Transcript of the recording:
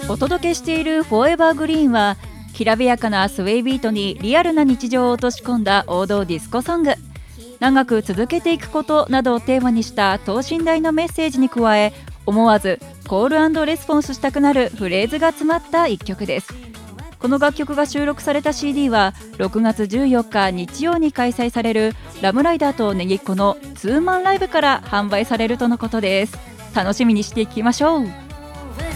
お届けしているフォーエバーグリーンは、きらびやかなスウェイビートにリアルな日常を落とし込んだ王道ディスコソング、長く続けていくことなどをテーマにした等身大のメッセージに加え、思わずコール&レスポンスしたくなるフレーズが詰まった一曲です。この楽曲が収録された CD は6月14日日曜に開催されるラムライダーとネギっ子のツーマンライブから販売されるとのことです。楽しみにしていきましょう。